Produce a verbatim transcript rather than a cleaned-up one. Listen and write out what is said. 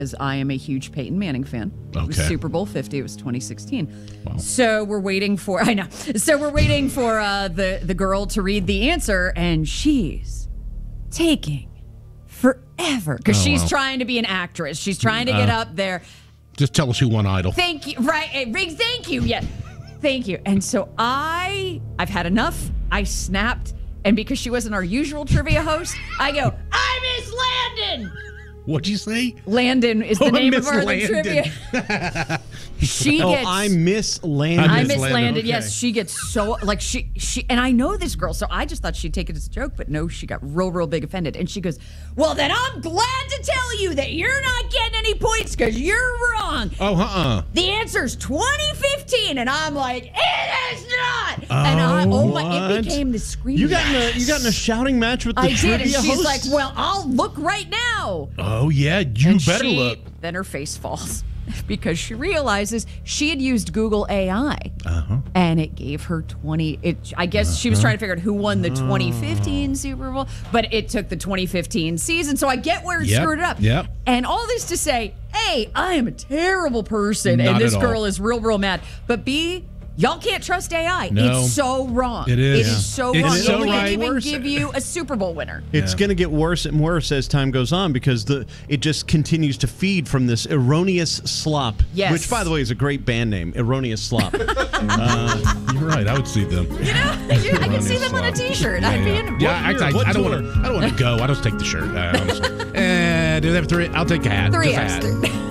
because I am a huge Peyton Manning fan. It was Okay. Super Bowl fifty. It was twenty sixteen. Wow. So we're waiting for, I know. So we're waiting for uh, the, the girl to read the answer, and she's taking forever because Oh, she's wow. trying to be an actress. She's trying to get Uh, up there. Just tell us who won Idol. Thank you. Right. eh, Riggs, thank you. Yeah. Thank you. And so I, I've had enough. I snapped. And because she wasn't our usual trivia host, I go, I miss Landon. What'd you say? Landon is the Oh, name Miss of our Landon. trivia. She Oh, gets. I miss Landon. I Miss miss Landon, Landon. okay. Yes, she gets so like she she and I know this girl, so I just thought she'd take it as a joke, but no, she got real real big offended, and she goes, "Well, then I'm glad to tell you that you're not getting any points because you're wrong. Oh, uh-uh. The answer's twenty fifteen," and I'm like, "It is not." and I Oh, oh my, it what? became the screaming. You got in a you got in a shouting match with the I did, trivia and she's host? like, "Well, I'll look right now." Oh, yeah. You And better she- look. Then her face falls because she realizes she had used Google A I, Uh-huh. and it gave her twenty. It, I guess she was trying to figure out who won the twenty fifteen Super Bowl, but it took the twenty fifteen season. So I get where it Yep, screwed it up. yep. And all this to say, A, I am a terrible person, Not and this at all. girl is real, real mad. But B, y'all can't trust A I. No. It's so wrong. It is. It Yeah. is so It's wrong. so it can't right. even Worse. give you a Super Bowl winner. It's Yeah. going to get worse and worse as time goes on because the it just continues to feed from this erroneous slop. Yes. Which, by the way, is a great band name, Erroneous Slop. uh, You're right. I would see them. You know, you, I can see them on a T-shirt. I'd be in. Yeah, I, I, What I don't tour? want to. I don't want to go. I'll just take the shirt. Uh, honestly. uh, do they have three? I'll take a hat. Three Just a Fs. hat.